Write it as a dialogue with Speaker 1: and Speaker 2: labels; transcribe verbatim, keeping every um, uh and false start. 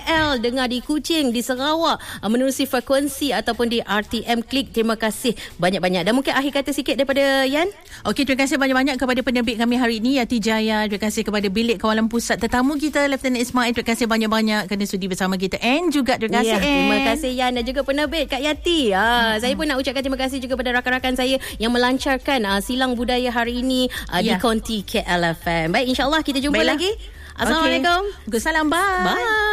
Speaker 1: L, dengar di Kuching, di Sarawak, uh, menerusi frekuensi ataupun di R T M Klik. Terima kasih banyak-banyak. Dan mungkin akhir kata sikit daripada Yan.
Speaker 2: Okey, terima kasih banyak-banyak kepada penerbit kami hari ini, Yati Jaya. Terima kasih kepada Bilik Kawalan Pusat tetamu kita, Lieutenant Ismail. Terima kasih banyak-banyak kerana sudi bersama kita. And juga terima kasih,
Speaker 1: ya, terima kasih Yan dan juga penerbit Kak Yati. Ha, hmm. Saya pun nak ucapkan terima kasih juga pada rakan-rakan saya yang melancarkan uh, silang budaya hari ini uh, ya. di Konti K L F M. Baik, insyaAllah kita jumpa
Speaker 2: Baiklah.
Speaker 1: lagi. Assalamualaikum.
Speaker 2: Okay. Salam, bye.
Speaker 1: Bye.